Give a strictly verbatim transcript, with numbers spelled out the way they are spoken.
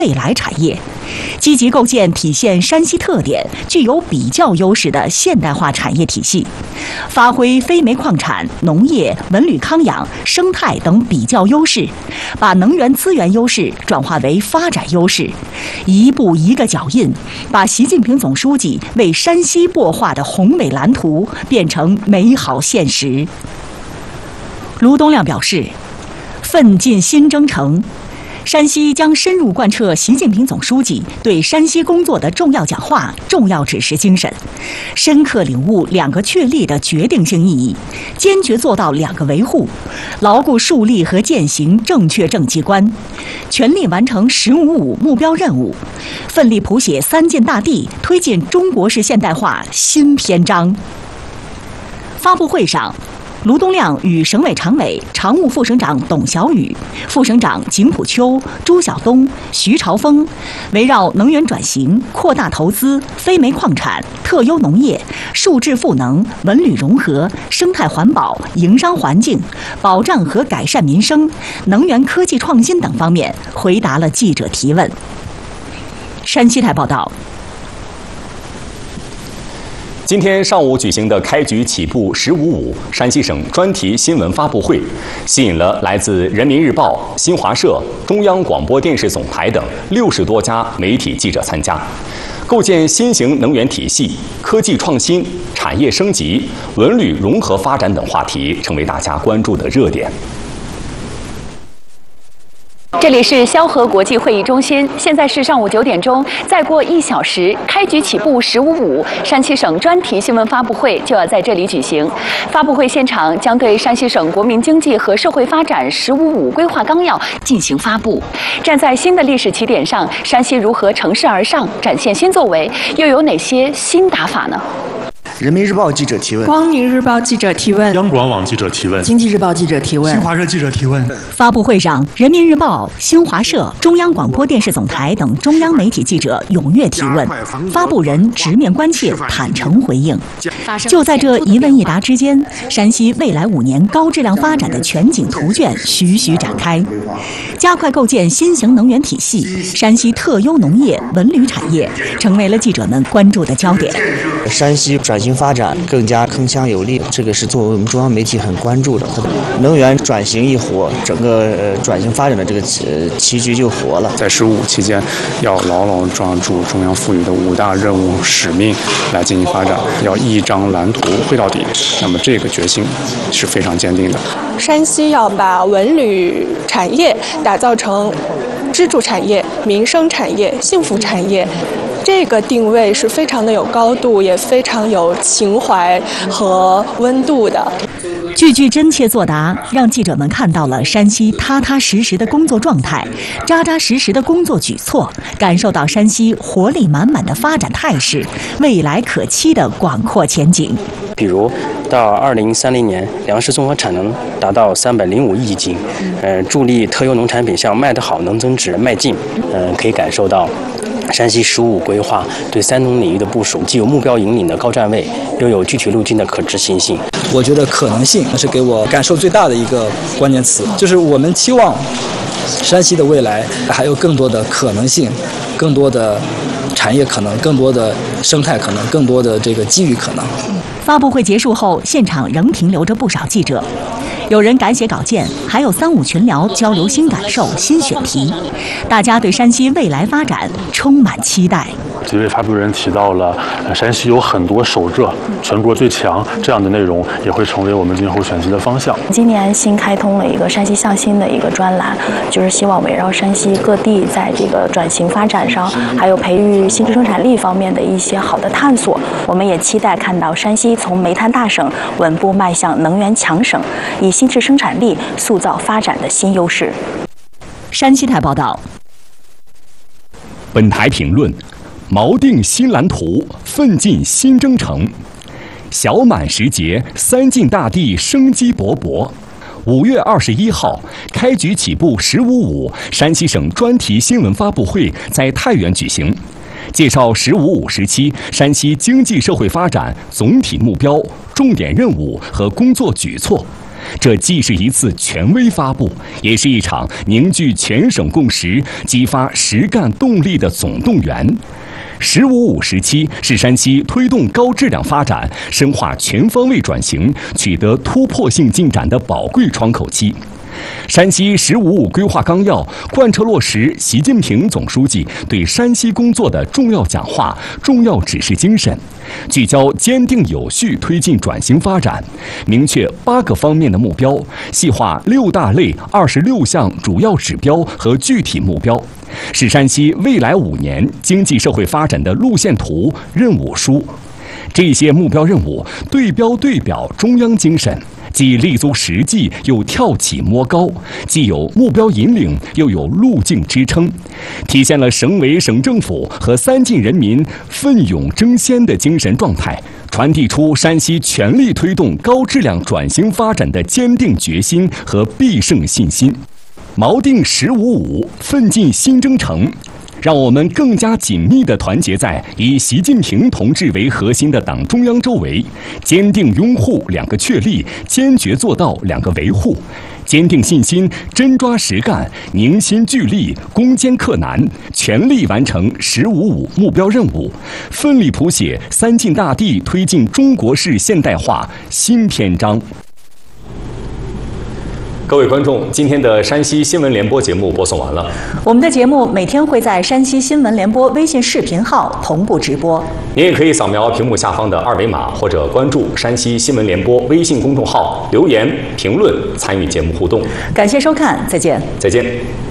未来产业，积极构建体现山西特点、具有比较优势的现代化产业体系，发挥非煤矿产、农业、文旅康养、生态等比较优势，把能源资源优势转化为发展优势，一步一个脚印，把习近平总书记为山西擘画的宏伟蓝图变成美好现实。卢东亮表示，奋进新征程。山西将深入贯彻习近平总书记对山西工作的重要讲话、重要指示精神，深刻领悟两个确立的决定性意义，坚决做到两个维护，牢固树立和践行正确政绩观，全力完成“十五五”目标任务，奋力谱写三晋大地推进中国式现代化新篇章。发布会上，卢东亮与省委常委、常务副省长董小雨、副省长景普秋、朱晓东、徐朝峰，围绕能源转型、扩大投资、非煤矿产、特优农业、数质赋能、文旅融合、生态环保、营商环境、保障和改善民生、能源科技创新等方面回答了记者提问。山西台报道。 今天上午举行的开局起步“十五五”山西省专题新闻发布会，吸引了来自人民日报、新华社、中央广播电视总台等六十多家媒体记者参加。构建新型能源体系、科技创新、产业升级、文旅融合发展等话题成为大家关注的热点。 这里是萧河国际会议中心，现在是上午九点钟，再过一小时，开局起步“十五五”山西省专题新闻发布会就要在这里举行。发布会现场将对山西省国民经济和社会发展“十五五”规划纲要进行发布。站在新的历史起点上，山西如何乘势而上，展现新作为，又有哪些新打法呢？ 人民日报记者提问， 光明日报记者提问， 央广网记者提问， 经济日报记者提问， 新华社记者提问。 发布会上，人民日报、新华社、中央广播电视总台等中央媒体记者踊跃提问，发布人直面关切，坦诚回应。就在这一问一答之间，山西未来五年高质量发展的全景图卷徐徐展开，加快构建新型能源体系，山西特优农业、文旅产业成为了记者们关注的焦点。 山西转型发展更加铿锵有力，这个是作为我们中央媒体很关注的。能源转型一活，整个呃转型发展的这个呃棋局就活了。 在“十五五”期间，要牢牢抓住中央赋予的五大任务使命来进行发展，要一张蓝图绘到底。那么这个决心是非常坚定的。 山西要把文旅产业打造成支柱产业、民生产业、幸福产业。这个定位是非常的有高度，也非常有情怀和温度的。 句句真切作答，让记者们看到了山西踏踏实实的工作状态，扎扎实实的工作举措，感受到山西活力满满的发展态势，未来可期的广阔前景。 比如，到二零三零年，粮食综合产能达到三百零五亿斤，呃，助力特优农产品向卖得好、能增值迈进。嗯、呃，可以感受到。山西“十五五”规划对三农领域的部署，既有目标引领的高站位，又有具体路径的可执行性。 我觉得可能性是给我感受最大的一个关键词，就是我们期望山西的未来还有更多的可能性，更多的产业可能，更多的生态可能，更多的这个机遇可能。 发布会结束后，现场仍停留着不少记者。有人改写稿件，还有三五群聊交流新感受、新选题，大家对山西未来发展充满期待。 几位发布人提到了，呃，山西有很多首浙，全国最强这样的内容，也会成为我们今后选题的方向。 今年新开通了一个山西向新的一个专栏，就是希望围绕山西各地在这个转型发展上，还有培育新质生产力方面的一些好的探索。我们也期待看到山西从煤炭大省稳步迈向能源强省，以新质生产力塑造发展的新优势。 山西台报道。 本台评论：锚定新蓝图，奋进新征程。小满时节，三晋大地生机勃勃。五月二十一号，开局起步“十五五”山西省专题新闻发布会在太原举行，介绍“十五五”时期山西经济社会发展总体目标、重点任务和工作举措， 这既是一次权威发布，也是一场凝聚全省共识、激发实干动力的总动员。十五五时期是山西推动高质量发展、深化全方位转型、取得突破性进展的宝贵窗口期。山西“十五五”规划纲要贯彻落实习近平总书记对山西工作的重要讲话、重要指示精神，聚焦坚定有序推进转型发展，明确八个方面的目标，细化六大类二十六项主要指标和具体目标，是山西未来五年经济社会发展的路线图、任务书。这些目标任务对标对表中央精神，既立足实际，又跳起摸高，既有目标引领，又有路径支撑，体现了省委省政府和三晋人民奋勇争先的精神状态，传递出山西全力推动高质量转型发展的坚定决心和必胜信心。锚定“十五五”，奋进新征程。让我们更加紧密地团结在以习近平同志为核心的党中央周围，坚定拥护两个确立，坚决做到两个维护，坚定信心，真抓实干，凝心聚力，攻坚克难，全力完成“十五五”目标任务，奋力谱写三晋大地推进中国式现代化新篇章。各位观众，今天的山西新闻联播节目播送完了。 我们的节目每天会在山西新闻联播微信视频号同步直播。 您也可以扫描屏幕下方的二维码，或者关注山西新闻联播微信公众号，留言评论参与节目互动。 感谢收看，再见。 再见。